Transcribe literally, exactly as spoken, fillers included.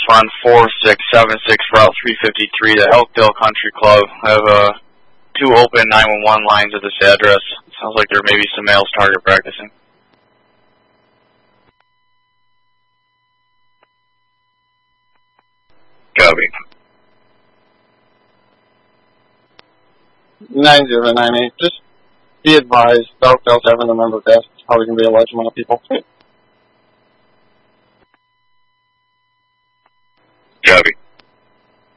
on four six seven six Route three fifty-three to Elkdale Country Club. I have uh, two open nine one one lines at this address. Sounds like there may be some males target practicing. Copy. nine zero nine eight, just be advised, Elkdale's having a number of deaths. It's probably going to be a large amount of people. Copy.